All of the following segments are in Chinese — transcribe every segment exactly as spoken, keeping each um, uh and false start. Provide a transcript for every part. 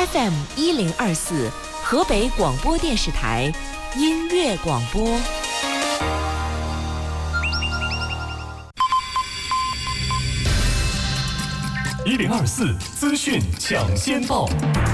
F M 一零二四，河北广播电视台音乐广播。 一零二四资讯抢先报。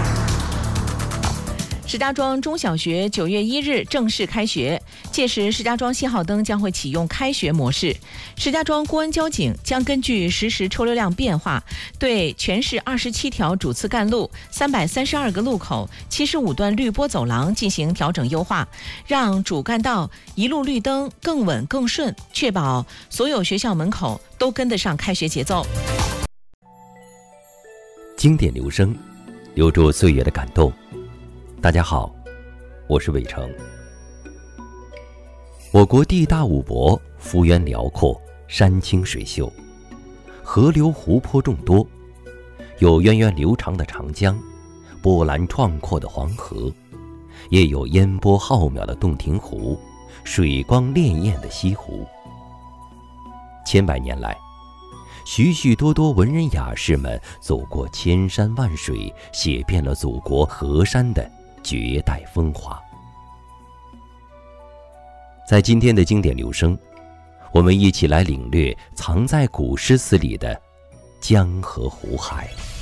石家庄中小学九月一日正式开学，届时石家庄信号灯将会启用开学模式。石家庄公安交警将根据实时车流量变化，对全市二十七条主次干路、三百三十二个路口、七十五段绿波走廊进行调整优化，让主干道一路绿灯更稳更顺，确保所有学校门口都跟得上开学节奏。 经典留声，留住岁月的感动。大家好，我是魏成。我国地大物博，幅员辽阔，山清水秀，河流湖泊众多，有源远流长的长江，波澜壮阔的黄河，也有烟波浩渺的洞庭湖，水光潋滟的西湖。千百年来，许许多多文人雅士们走过千山万水，写遍了祖国河山的绝代风华。在今天的经典留声，我们一起来领略藏在古诗词里的江河湖海。